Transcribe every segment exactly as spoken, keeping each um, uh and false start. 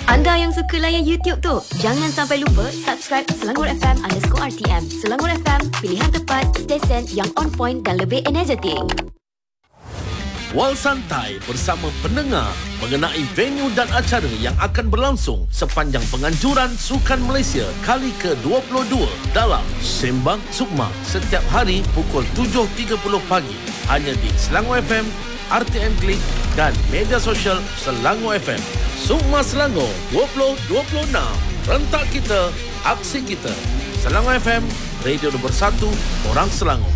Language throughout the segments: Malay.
Anda yang suka layan YouTube tu, jangan sampai lupa subscribe Selangor F M underscore R T M. Selangor F M, pilihan tepat, stesen yang on point dan lebih energetik. Wal Santai bersama pendengar mengenai venue dan acara yang akan berlangsung sepanjang penganjuran Sukan Malaysia kali ke dua puluh dua dalam Sembang Sukma setiap hari pukul tujuh tiga puluh pagi hanya di Selangor F M, R T M Klik dan media sosial Selangor F M. Sukma Selangor dua ribu dua puluh enam. Rentak kita, aksi kita. Selangor F M, radio nombor satu orang Selangor.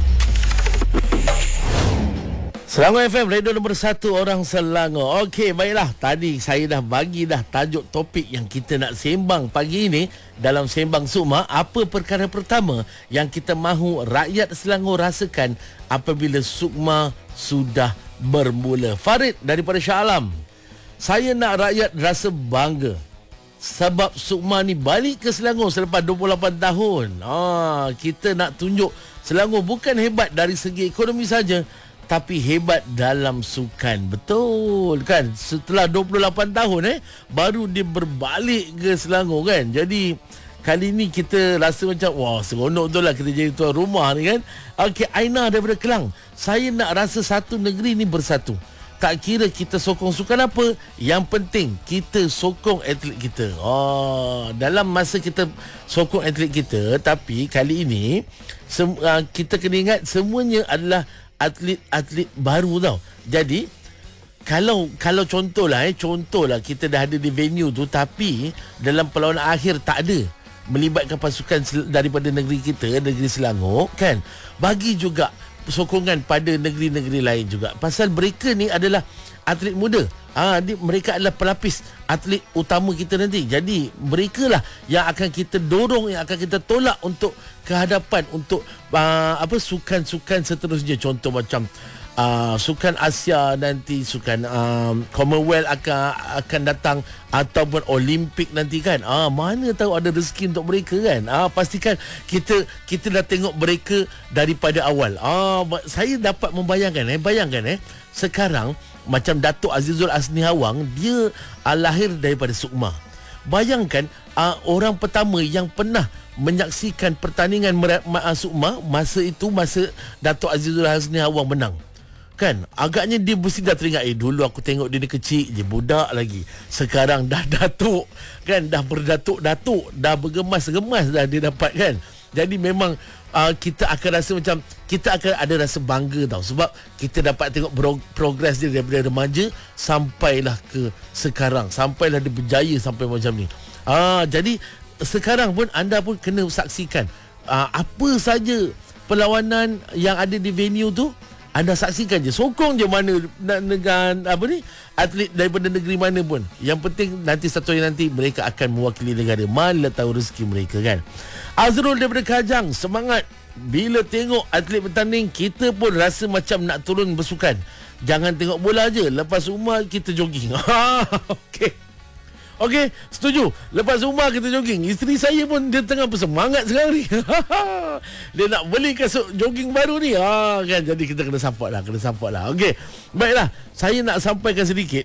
Selangor F M, radio nombor satu orang Selangor. Okey, baiklah. Tadi saya dah bagi dah tajuk topik yang kita nak sembang pagi ini dalam Sembang Sukma. Apa perkara pertama yang kita mahu rakyat Selangor rasakan apabila Sukma sudah bermula? Farid daripada Shah Alam. Saya nak rakyat rasa bangga sebab Sukma ni balik ke Selangor selepas dua puluh lapan tahun. Ah, kita nak tunjuk Selangor bukan hebat dari segi ekonomi saja, tapi hebat dalam sukan. Betul kan? Setelah dua puluh lapan tahun eh baru dia berbalik ke Selangor kan. Jadi kali ni kita rasa macam wah, seronok betul lah kita jadi tuan rumah ni kan. Okey, Aina daripada Kelang. Saya nak rasa satu negeri ni bersatu. Tak kira kita sokong sukan apa, yang penting kita sokong atlet kita. Oh, dalam masa kita sokong atlet kita, tapi kali ini sem- uh, kita kena ingat semuanya adalah atlet-atlet baru tau. Jadi kalau kalau contohlah eh contohlah kita dah ada di venue tu, tapi dalam perlawanan akhir tak ada melibatkan pasukan daripada negeri kita, negeri Selangor kan, bagi juga sokongan pada negeri-negeri lain juga. Pasal mereka ni adalah atlet muda. Ha, dia, mereka adalah pelapis atlet utama kita nanti. Jadi mereka lah yang akan kita dorong, yang akan kita tolak untuk kehadapan, untuk uh, apa sukan-sukan seterusnya. Contoh macam uh, sukan Asia nanti, sukan um, Commonwealth akan akan datang, ataupun Olimpik nanti kan. Ah, mana tahu ada rezeki untuk mereka kan. Ah, pastikan kita kita dah tengok mereka daripada awal. Ah, saya dapat membayangkan eh bayangkan eh sekarang macam Datuk Azizul Asni Hawang, dia uh, lahir daripada Sukma. Bayangkan uh, orang pertama yang pernah menyaksikan pertandingan uh, Sukma masa itu, masa Datuk Azizul Asni Hawang menang. Kan, agaknya dia mesti dah teringat, eh dulu aku tengok dia, dia kecil je, budak lagi. Sekarang dah datuk, kan, dah berdatuk-datuk, dah bergemas-gemas dah dia dapat kan. Jadi memang uh, kita akan rasa macam, kita akan ada rasa bangga tau. Sebab kita dapat tengok pro- progres dia daripada remaja sampailah ke sekarang. Sampailah dia berjaya sampai macam ni. Uh, jadi sekarang pun anda pun kena saksikan uh, apa saja perlawanan yang ada di venue tu. Anda saksikan je, sokong je mana dengan apa ni, atlet daripada negeri mana pun. Yang penting nanti satu hari nanti mereka akan mewakili negara. Mana tahu rezeki mereka kan. Azrul daripada Kajang, semangat. Bila tengok atlet bertanding, kita pun rasa macam nak turun bersukan. Jangan tengok bola je, lepas rumah kita jogging. Okey. Okey, setuju. Lepas rumah kita jogging. Isteri saya pun dia tengah bersemangat sekarang ni. Dia nak beli kasut jogging baru ni. Ha, kan, jadi kita kena support lah, kena support lah. Okey. Baiklah, saya nak sampaikan sedikit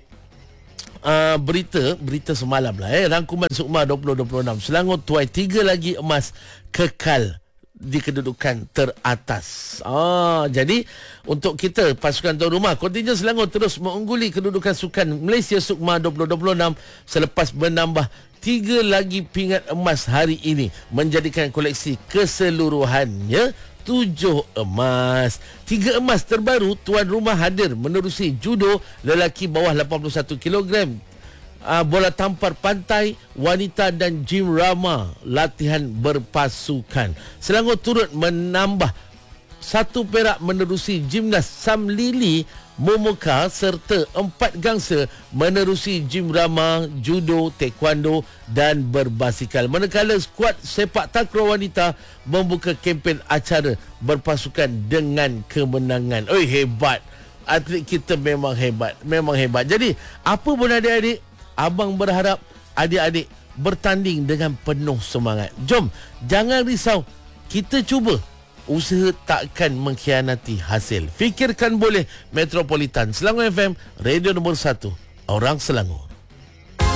uh, berita, berita semalam lah eh. Rangkuman Sukma dua ribu dua puluh enam. Selangor tuai tiga lagi emas, kekal di kedudukan teratas. Ah, jadi untuk kita pasukan tuan rumah, kontingen Selangor terus mengungguli kedudukan Sukan Malaysia Sukma dua ribu dua puluh enam selepas menambah tiga lagi pingat emas hari ini, menjadikan koleksi keseluruhannya tujuh emas. Tiga emas terbaru tuan rumah hadir menerusi judo lelaki bawah lapan puluh satu kilogram, Uh, bola tampar pantai wanita dan gym rama latihan berpasukan. Selangor turut menambah satu perak menerusi gimnas Sam Lili Momoka serta empat gangsa menerusi gym rama, judo, taekwondo dan berbasikal. Manakala skuad sepak takraw wanita membuka kempen acara berpasukan dengan kemenangan. Oi, hebat. Atlet kita memang hebat, memang hebat. Jadi, apa pun adik-adik, abang berharap adik-adik bertanding dengan penuh semangat. Jom, jangan risau. Kita cuba. Usaha takkan mengkhianati hasil. Fikirkan boleh. Metropolitan Selangor F M, radio nombor satu orang Selangor.